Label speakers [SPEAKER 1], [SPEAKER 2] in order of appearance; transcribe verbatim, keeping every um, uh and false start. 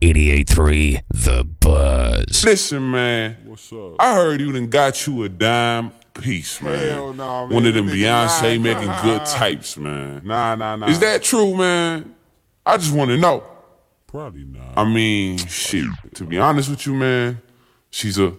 [SPEAKER 1] eighty-eight point three The Buzz.
[SPEAKER 2] Listen, man.
[SPEAKER 3] What's up?
[SPEAKER 2] I heard you done got you a dime piece, man.
[SPEAKER 3] Hell nah, man.
[SPEAKER 2] One of them
[SPEAKER 3] Nigga
[SPEAKER 2] Beyonce
[SPEAKER 3] lying.
[SPEAKER 2] making good types, man.
[SPEAKER 3] Nah, nah, nah.
[SPEAKER 2] Is that true, man? I just want to know.
[SPEAKER 3] Probably not.
[SPEAKER 2] I mean, shit. To be honest with you, man, she's a